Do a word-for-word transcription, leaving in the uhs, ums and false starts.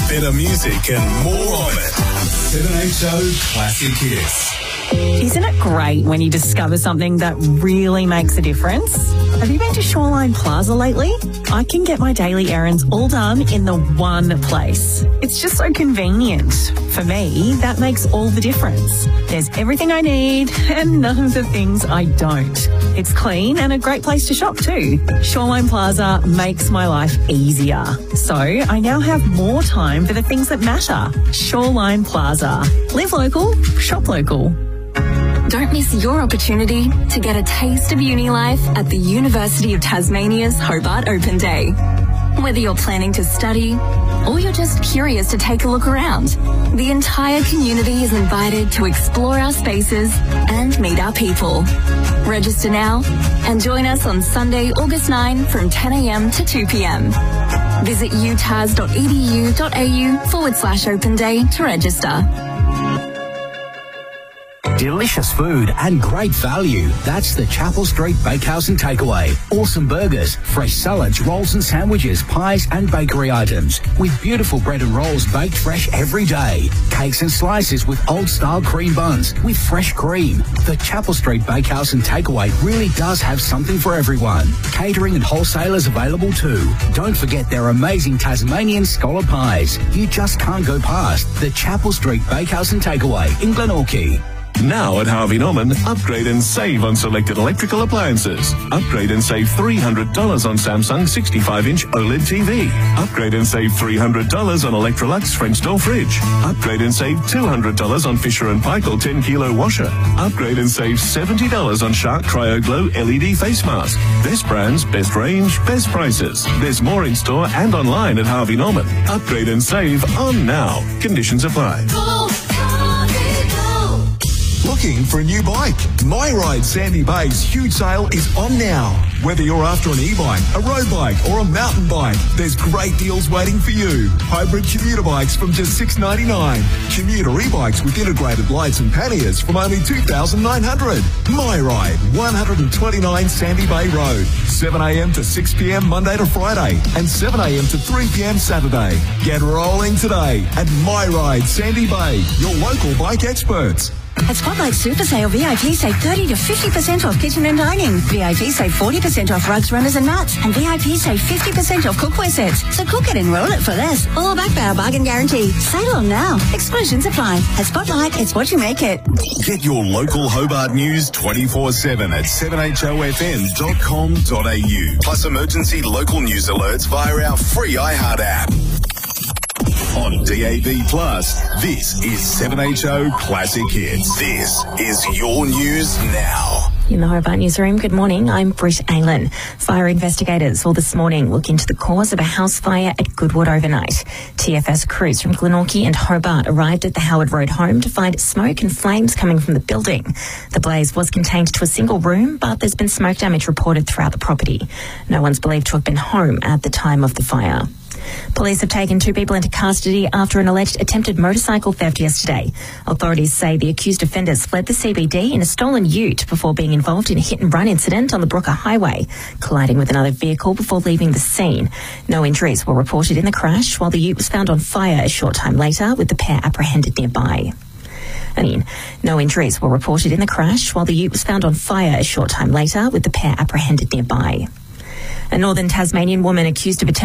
better music and more of it. seven H O Classic Hits. Isn't it great when you discover something that really makes a difference? Have you been to Shoreline Plaza lately? I can get my daily errands all done in the one place. It's just so convenient. For me, that makes all the difference. There's everything I need and none of the things I don't. It's clean and a great place to shop too. Shoreline Plaza makes my life easier. So I now have more time for the things that matter. Shoreline Plaza. Live local, shop local. Don't miss your opportunity to get a taste of uni life at the University of Tasmania's Hobart Open Day. Whether you're planning to study or you're just curious to take a look around, the entire community is invited to explore our spaces and meet our people. Register now and join us on Sunday, August ninth from ten a m to two p m. Visit utas dot e d u dot a u forward slash open day to register. Delicious food and great value. That's the Chapel Street Bakehouse and Takeaway. Awesome burgers, fresh salads, rolls and sandwiches, pies and bakery items. With beautiful bread and rolls baked fresh every day. Cakes and slices with old-style cream buns with fresh cream. The Chapel Street Bakehouse and Takeaway really does have something for everyone. Catering and wholesalers available too. Don't forget their amazing Tasmanian scholar pies. You just can't go past the Chapel Street Bakehouse and Takeaway in Glenorchy. Now at Harvey Norman, upgrade and save on selected electrical appliances. Upgrade and save three hundred dollars on Samsung sixty-five inch OLED T V. Upgrade and save three hundred dollars on Electrolux French door fridge. Upgrade and save two hundred dollars on Fisher and Paykel ten kilo washer. Upgrade and save seventy dollars on Shark Cryo Glow L E D face mask. Best brands, best range, best prices. There's more in store and online at Harvey Norman. Upgrade and save on now. Conditions apply. Looking for a new bike? My Ride Sandy Bay's huge sale is on now. Whether you're after an e-bike, a road bike or a mountain bike, there's great deals waiting for you. Hybrid commuter bikes from just six dollars ninety-nine. Commuter e-bikes with integrated lights and panniers from only two thousand nine hundred dollars. My Ride, one twenty-nine Sandy Bay Road, seven a m to six p m Monday to Friday and seven a m to three p m Saturday. Get rolling today at My Ride Sandy Bay, your local bike experts. At Spotlight Super Sale, V I P save thirty to fifty percent off kitchen and dining. V I P save forty percent off rugs, runners and mats. And V I P save fifty percent off cookware sets. So cook it and roll it for less. All back by our bargain guarantee. Sale on now. Exclusions apply. At Spotlight, it's what you make it. Get your local Hobart news twenty-four seven at seven h o f m dot com dot a u. Plus emergency local news alerts via our free iHeart app. On D A B Plus, this is seven H O Classic Hits. This is your news now. In the Hobart Newsroom, good morning, I'm Britt Aylan. Fire investigators will this morning look into the cause of a house fire at Goodwood overnight. T F S crews from Glenorchy and Hobart arrived at the Howard Road home to find smoke and flames coming from the building. The blaze was contained to a single room, but there's been smoke damage reported throughout the property. No one's believed to have been home at the time of the fire. Police have taken two people into custody after an alleged attempted motorcycle theft yesterday. Authorities say the accused offenders fled the C B D in a stolen ute before being involved in a hit-and-run incident on the Brooker Highway, colliding with another vehicle before leaving the scene. No injuries were reported in the crash, while the ute was found on fire a short time later, with the pair apprehended nearby. I mean, no injuries were reported in the crash, while the ute was found on fire a short time later, with the pair apprehended nearby. A northern Tasmanian woman accused of attempting